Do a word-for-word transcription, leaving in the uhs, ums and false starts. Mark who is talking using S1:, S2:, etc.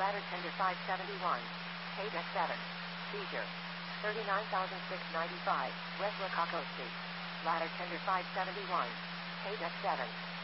S1: Ladder tender five seventy-one. Paid at seven. Seizure. thirty-nine thousand six hundred ninety-five, West Lakako Street. Ladder tender five seventy-one. Paid at seven.